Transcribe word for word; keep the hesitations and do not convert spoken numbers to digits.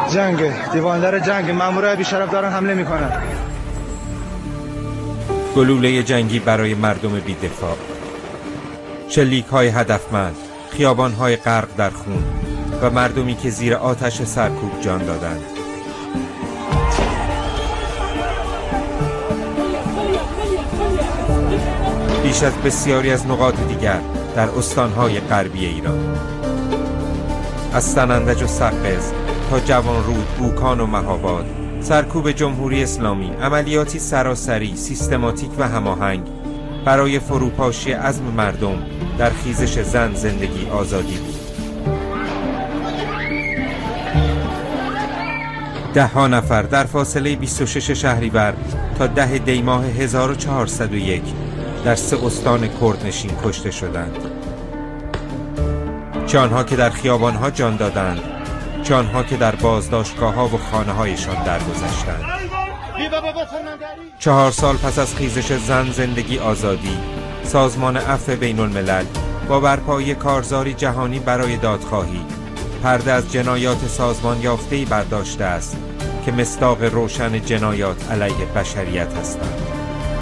جنگ دیواندار جنگ مامورای بی‌شرف دارن حمله میکنن. گلوله جنگی برای مردم بی‌دفاع، شلیک‌های هدفمند، خیابان‌های غرق در خون و مردمی که زیر آتش سرکوب جان دادند. بیش از بسیاری از نقاط دیگر در استان‌های غربی ایران، از سنندج و سقز تا جوانرود، بوکان و مهاباد، سرکوب جمهوری اسلامی عملیاتی سراسری، سیستماتیک و هماهنگ برای فروپاشی عزم مردم در خیزش زن، زندگی، آزادی بود. ده ها نفر در فاصله بیست و شش شهریور تا ده دی ماه هزار و چهارصد و یک در سه استان کردنشین کشته شدند. چه آنها که در خیابانها جان دادند، چه آنها که در بازداشتگاه‌ها و خانه‌هایشان درگذشتند. چهار سال پس از خیزش زن، زندگی، آزادی، سازمان عفو بین الملل با برپایی کارزاری جهانی برای دادخواهی پرده از جنایات سازمان یافته‌ای برداشته است که مصداق روشن جنایات علیه بشریت هستند.